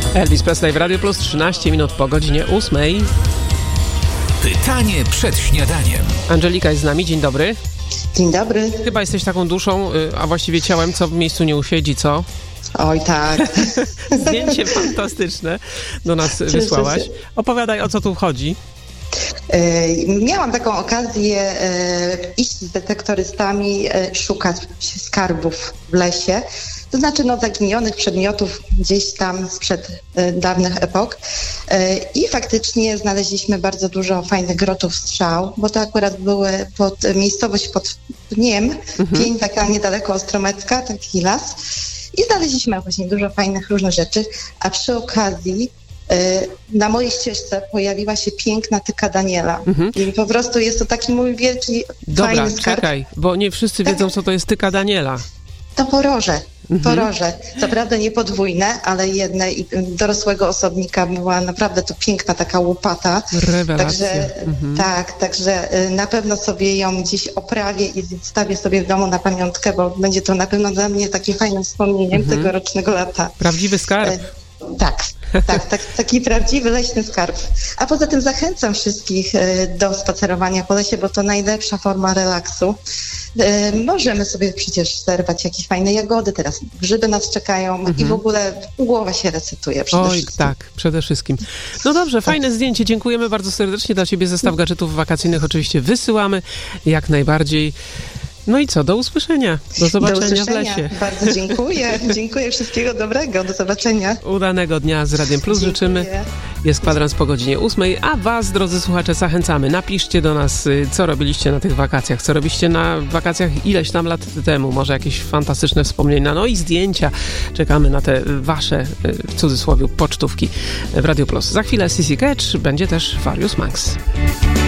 Elvis Presley w Radio Plus, 13 minut po godzinie 8. Pytanie przed śniadaniem. Angelika jest z nami, dzień dobry. Dzień dobry. Chyba jesteś taką duszą, a właściwie ciałem, co w miejscu nie usiedzi, co? Oj, tak. Zdjęcie fantastyczne do nas wysłałaś. Opowiadaj, o co tu chodzi. Miałam taką okazję iść z detektorystami, szukać skarbów w lesie. To znaczy zaginionych przedmiotów gdzieś tam sprzed dawnych epok. I faktycznie znaleźliśmy bardzo dużo fajnych grotów strzał, bo to akurat były miejscowość pod Pniem, Pień, taka niedaleko Ostromecka, taki las. I znaleźliśmy właśnie dużo fajnych różnych rzeczy, a przy okazji na mojej ścieżce pojawiła się piękna tyka Daniela. I po prostu jest to taki mój wielki, fajny skarb. Dobra, czekaj, bo nie wszyscy wiedzą, co to jest tyka Daniela. To poroże. Poroże. Co prawda nie podwójne, ale jedne i dorosłego osobnika była naprawdę to piękna taka łopata. Rewelacja. Także na pewno sobie ją gdzieś oprawię i zostawię sobie w domu na pamiątkę, bo będzie to na pewno dla mnie takim fajnym wspomnieniem tegorocznego lata. Prawdziwy skarb. Tak, taki prawdziwy leśny skarb. A poza tym zachęcam wszystkich do spacerowania po lesie, bo to najlepsza forma relaksu. Możemy sobie przecież zerwać jakieś fajne jagody, teraz grzyby nas czekają i w ogóle głowa się recytuje przede wszystkim. Tak, przede wszystkim. No dobrze, fajne zdjęcie, dziękujemy bardzo serdecznie. Dla Ciebie zestaw gadżetów wakacyjnych oczywiście wysyłamy jak najbardziej. No i co, do usłyszenia. Do zobaczenia w lesie. Bardzo dziękuję. Dziękuję, wszystkiego dobrego. Do zobaczenia. Udanego dnia z Radiem Plus życzymy. Jest kwadrans po godzinie 8, a Was, drodzy słuchacze, zachęcamy. Napiszcie do nas, co robiliście na tych wakacjach, co robiliście na wakacjach ileś tam lat temu, może jakieś fantastyczne wspomnienia, no i zdjęcia. Czekamy na te Wasze, w cudzysłowie, pocztówki w Radio Plus. Za chwilę CC Catch, będzie też Farius Max.